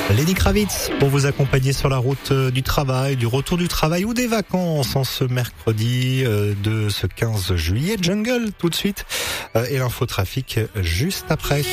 Lenny Kravitz pour vous accompagner sur la route du travail, du retour du travail ou des vacances en ce mercredi de ce 15 juillet. Jungle tout de suite et l'infotrafic juste après.